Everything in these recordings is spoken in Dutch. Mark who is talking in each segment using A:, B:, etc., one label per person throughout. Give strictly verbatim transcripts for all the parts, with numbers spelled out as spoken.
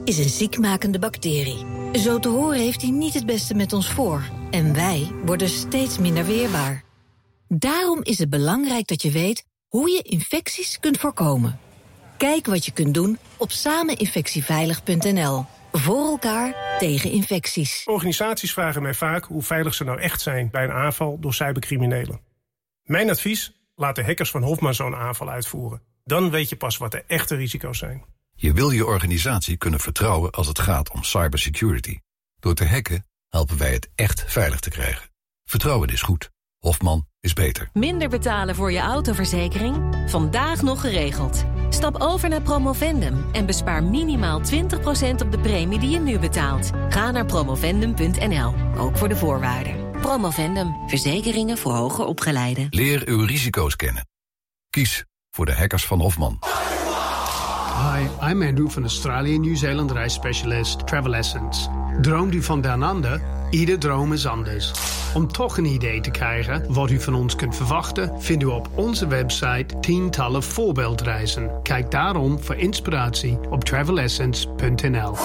A: is een ziekmakende bacterie. Zo te horen heeft hij niet het beste met ons voor. En wij worden steeds minder weerbaar. Daarom is het belangrijk dat je weet hoe je infecties kunt voorkomen. Kijk wat je kunt doen op sameninfectieveilig punt n l. Voor elkaar tegen infecties.
B: Organisaties vragen mij vaak hoe veilig ze nou echt zijn bij een aanval door cybercriminelen. Mijn advies? Laat de hackers van Hofman zo'n aanval uitvoeren. Dan weet je pas wat de echte risico's zijn.
C: Je wil je organisatie kunnen vertrouwen als het gaat om cybersecurity. Door te hacken helpen wij het echt veilig te krijgen. Vertrouwen is goed. Hofman is beter.
D: Minder betalen voor je autoverzekering? Vandaag nog geregeld. Stap over naar Promovendum en bespaar minimaal twintig procent op de premie die je nu betaalt. Ga naar promovendum punt n l, ook voor de voorwaarden. Promovendum, verzekeringen voor hoger opgeleiden.
C: Leer uw risico's kennen. Kies voor de hackers van Hofman.
E: Hi, I'm Andrew van Australië Nieuw-Zeeland reisspecialist Travel Essence. Droomt u van down under? Ieder droom is anders. Om toch een idee te krijgen wat u van ons kunt verwachten, vindt u op onze website tientallen voorbeeldreizen. Kijk daarom voor inspiratie op travel essence punt n l.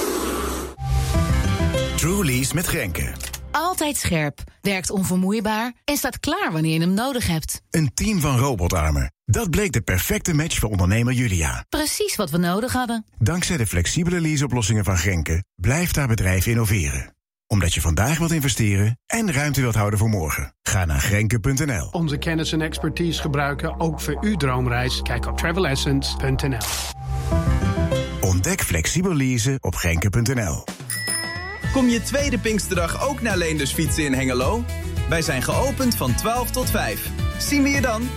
F: Trulease met Grenke.
G: Altijd scherp, werkt onvermoeibaar en staat klaar wanneer je hem nodig hebt.
F: Een team van robotarmen. Dat bleek de perfecte match voor ondernemer Julia.
G: Precies wat we nodig hadden.
F: Dankzij de flexibele leaseoplossingen van Grenke blijft haar bedrijf innoveren. Omdat je vandaag wilt investeren en ruimte wilt houden voor morgen. Ga naar grenke punt n l.
E: Onze kennis en expertise gebruiken ook voor uw droomreis. Kijk op travel essence punt n l.
F: Ontdek flexibel leasen op grenke punt n l.
H: Kom je tweede Pinksterdag ook naar Leenders fietsen in Hengelo? Wij zijn geopend van twaalf tot vijf. Zien we je dan?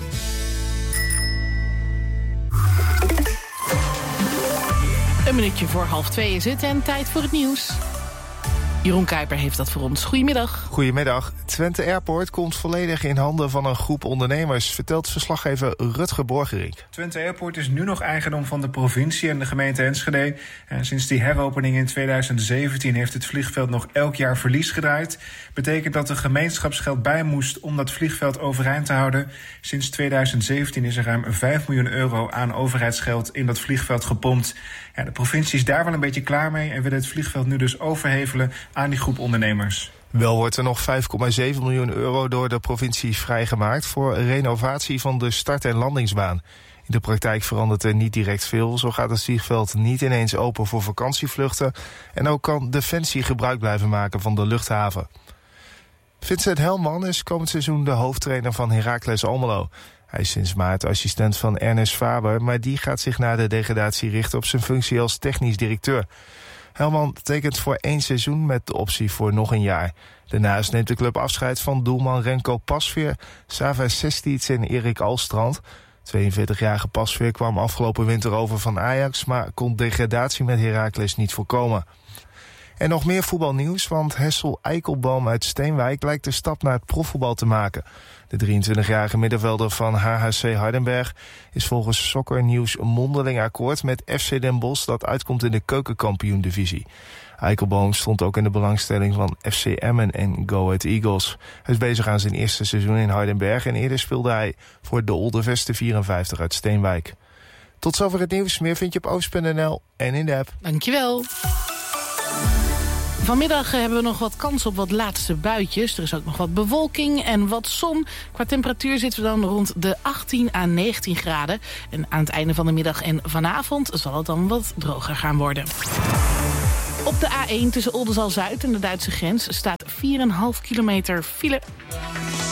I: Een minuutje voor half twee is het en tijd voor het nieuws. Jeroen Kuiper heeft dat voor ons. Goedemiddag.
J: Goedemiddag. Twente Airport komt volledig in handen van een groep ondernemers, vertelt verslaggever Rutger Borgerink.
K: Twente Airport is nu nog eigendom van de provincie en de gemeente Enschede. En sinds die heropening in tweeduizend zeventien heeft het vliegveld nog elk jaar verlies gedraaid. Betekent dat er gemeenschapsgeld bij moest om dat vliegveld overeind te houden. Sinds tweeduizend zeventien is er ruim vijf miljoen euro aan overheidsgeld in dat vliegveld gepompt. Ja, de provincie is daar wel een beetje klaar mee en wil het vliegveld nu dus overhevelen aan die groep ondernemers.
J: Wel wordt er nog vijf komma zeven miljoen euro door de provincie vrijgemaakt voor renovatie van de start- en landingsbaan. In de praktijk verandert er niet direct veel. Zo gaat het vliegveld niet ineens open voor vakantievluchten. En ook kan Defensie gebruik blijven maken van de luchthaven. Vincent Helman is komend seizoen de hoofdtrainer van Heracles Almelo. Hij is sinds maart assistent van Ernest Faber, maar die gaat zich na de degradatie richten op zijn functie als technisch directeur. Helman tekent voor één seizoen met de optie voor nog een jaar. Daarnaast neemt de club afscheid van doelman Renko Pasveer, Sava Sestic en Erik Alstrand. tweeënveertigjarige Pasveer kwam afgelopen winter over van Ajax, maar kon degradatie met Heracles niet voorkomen. En nog meer voetbalnieuws, want Hessel Eikelboom uit Steenwijk lijkt de stap naar het profvoetbal te maken. De drieëntwintigjarige middenvelder van H H C Hardenberg is volgens Soccer News mondeling akkoord met F C Den Bosch dat uitkomt in de keukenkampioen-divisie. Eikelboom stond ook in de belangstelling van F C Emmen en Go Ahead Eagles. Hij is bezig aan zijn eerste seizoen in Hardenberg en eerder speelde hij voor de Olderveste vierenvijftig uit Steenwijk. Tot zover het nieuws. Meer vind je op oost punt n l en in de app.
I: Dankjewel. Vanmiddag hebben we nog wat kans op wat laatste buitjes. Er is ook nog wat bewolking en wat zon. Qua temperatuur zitten we dan rond de achttien à negentien graden. En aan het einde van de middag en vanavond zal het dan wat droger gaan worden. Op de A één tussen Oldenzaal Zuid en de Duitse grens staat vier komma vijf kilometer file.